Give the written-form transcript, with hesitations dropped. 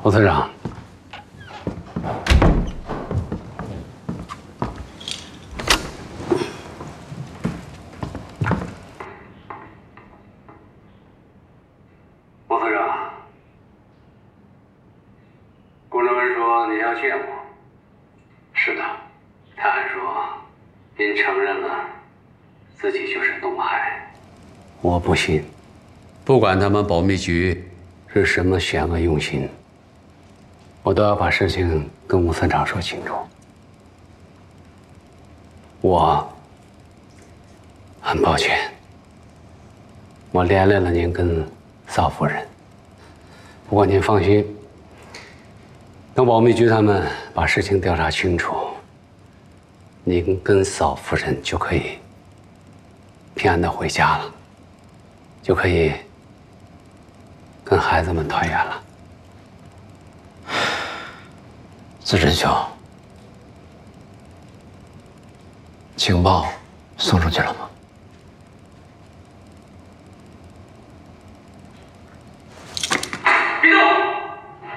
吴村长，吴村长，顾正文说你要见我。是的，他还说您承认了自己就是东海。我不信，不管他们保密局是什么险恶用心，我都要把事情跟吴村长说清楚。我很抱歉，我连累了您跟邵夫人。不过您放心，等保密局他们把事情调查清楚，您跟邵夫人就可以平安的回家了，就可以跟孩子们团圆了。 子珍兄，情报送出去了吗？